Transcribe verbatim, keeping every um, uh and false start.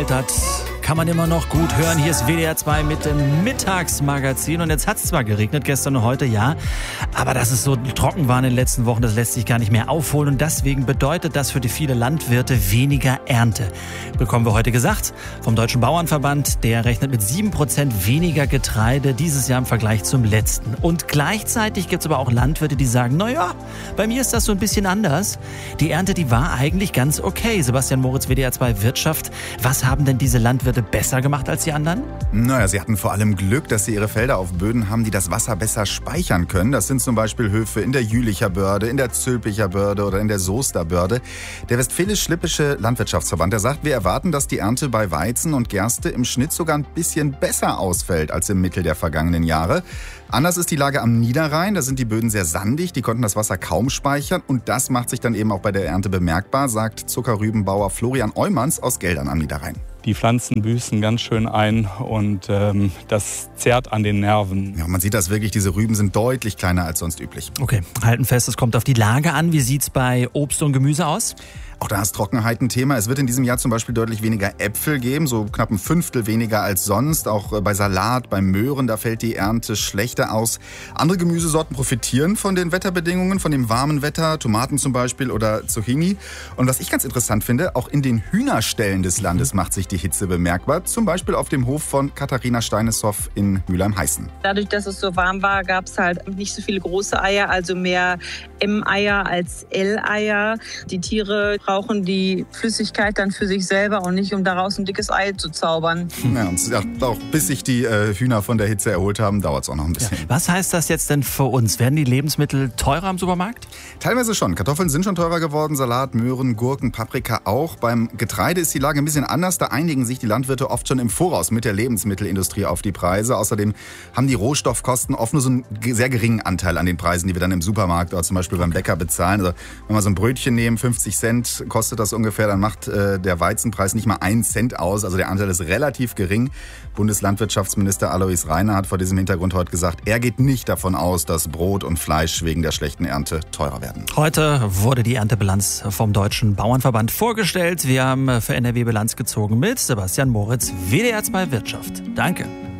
altert, kann man immer noch gut hören. Hier ist W D R zwei mit dem Mittagsmagazin. Und jetzt hat es zwar geregnet, gestern und heute, ja, aber dass es so trocken war in den letzten Wochen, das lässt sich gar nicht mehr aufholen. Und deswegen bedeutet das für die viele Landwirte weniger Ernte. Bekommen wir heute gesagt vom Deutschen Bauernverband. Der rechnet mit sieben Prozent weniger Getreide dieses Jahr im Vergleich zum letzten. Und gleichzeitig gibt es aber auch Landwirte, die sagen, naja, bei mir ist das so ein bisschen anders. Die Ernte, die war eigentlich ganz okay. Sebastian Moritz, W D R zwei Wirtschaft. Was haben denn diese Landwirte besser gemacht als die anderen? Naja, sie hatten vor allem Glück, dass sie ihre Felder auf Böden haben, die das Wasser besser speichern können. Das sind zum Beispiel Höfe in der Jülicher Börde, in der Zülpicher Börde oder in der Soester Börde. Der Westfälisch-Lippische Landwirtschaftsverband, der sagt, wir erwarten, dass die Ernte bei Weizen und Gerste im Schnitt sogar ein bisschen besser ausfällt als im Mittel der vergangenen Jahre. Anders ist die Lage am Niederrhein. Da sind die Böden sehr sandig, die konnten das Wasser kaum speichern. Und das macht sich dann eben auch bei der Ernte bemerkbar, sagt Zuckerrübenbauer Florian Eumanns aus Geldern am Niederrhein. Die Pflanzen büßen ganz schön ein und ähm, das zerrt an den Nerven. Ja, man sieht das wirklich, diese Rüben sind deutlich kleiner als sonst üblich. Okay, halten fest, es kommt auf die Lage an. Wie sieht's bei Obst und Gemüse aus? Auch da ist Trockenheit ein Thema. Es wird in diesem Jahr zum Beispiel deutlich weniger Äpfel geben, so knapp ein Fünftel weniger als sonst. Auch bei Salat, bei Möhren, da fällt die Ernte schlechter aus. Andere Gemüsesorten profitieren von den Wetterbedingungen, von dem warmen Wetter, Tomaten zum Beispiel oder Zucchini. Und was ich ganz interessant finde, auch in den Hühnerställen des Landes macht sich die Hitze bemerkbar. Zum Beispiel auf dem Hof von Katharina Steineshoff in Mülheim-Heißen. Dadurch, dass es so warm war, gab es halt nicht so viele große Eier, also mehr M-Eier als L-Eier. Die Tiere brauchen die Flüssigkeit dann für sich selber und nicht, um daraus ein dickes Ei zu zaubern. Ja, und auch bis sich die äh, Hühner von der Hitze erholt haben, dauert es auch noch ein bisschen. Ja. Was heißt das jetzt denn für uns? Werden die Lebensmittel teurer im Supermarkt? Teilweise schon. Kartoffeln sind schon teurer geworden, Salat, Möhren, Gurken, Paprika auch. Beim Getreide ist die Lage ein bisschen anders. Da einigen sich die Landwirte oft schon im Voraus mit der Lebensmittelindustrie auf die Preise. Außerdem haben die Rohstoffkosten oft nur so einen sehr geringen Anteil an den Preisen, die wir dann im Supermarkt oder zum Beispiel beim Bäcker bezahlen. Also wenn wir so ein Brötchen nehmen, fünfzig Cent kostet das ungefähr, dann macht äh, der Weizenpreis nicht mal einen Cent aus. Also der Anteil ist relativ gering. Bundeslandwirtschaftsminister Alois Rainer hat vor diesem Hintergrund heute gesagt, er geht nicht davon aus, dass Brot und Fleisch wegen der schlechten Ernte teurer werden. Heute wurde die Erntebilanz vom Deutschen Bauernverband vorgestellt. Wir haben für N R W Bilanz gezogen mit Sebastian Moritz, W D R zwei Wirtschaft. Danke.